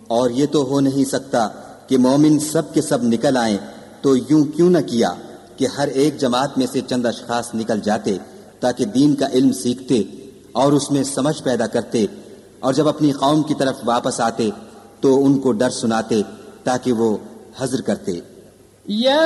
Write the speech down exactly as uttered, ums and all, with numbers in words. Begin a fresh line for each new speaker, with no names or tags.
और ये तो हो नहीं सकता कि मोमिन सब के सब निकल आएं, तो यूं क्यों न किया कि हर एक जमात में से चंद अशखास निकल जाते ताकि दीन का इल्म सीखते और उसमें समझ पैदा करते, और जब अपनी कौम की तरफ वापस आते तो उनको डर सुनाते ताकि वो हज़्र करते।
या